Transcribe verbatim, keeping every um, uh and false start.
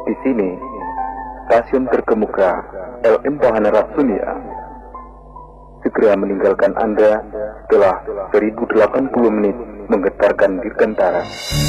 di sini, stasiun terkemuka L M Wahana Rapsunia segera meninggalkan Anda setelah seribu delapan puluh menit menggetarkan dirgantara.